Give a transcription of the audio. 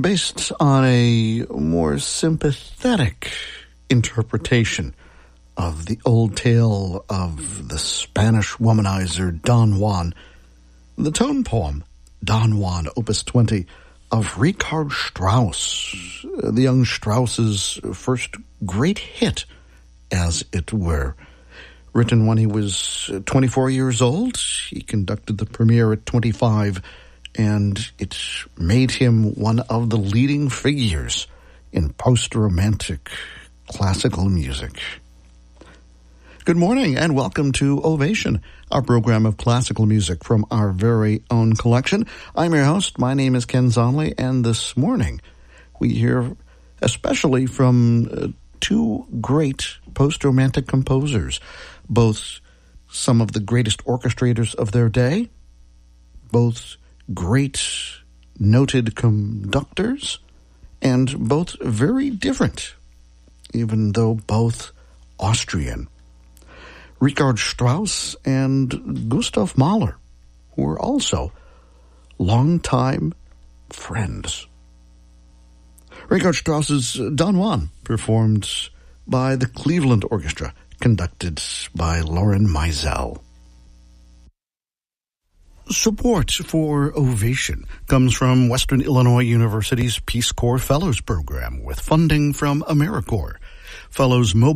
based on a more sympathetic interpretation of the old tale of the Spanish womanizer Don Juan, the tone poem Don Juan, Opus 20, of Richard Strauss, the young Strauss's first great hit, as it were. Written when he was 24 years old, he conducted the premiere at 25, and it made him one of the leading figures in post-romantic classical music. Good morning and welcome to Ovation, our program of classical music from our very own collection. I'm your host. My name is Ken Zonley, and this morning we hear especially from two great post-romantic composers, both some of the greatest orchestrators of their day, both great noted conductors, and both very different, even though both Austrian. Richard Strauss and Gustav Mahler, who were also longtime friends. Richard Strauss's Don Juan, performed by the Cleveland Orchestra, conducted by Loren Meisel. Support for Ovation comes from Western Illinois University's Peace Corps Fellows Program with funding from AmeriCorps. Fellows mobilize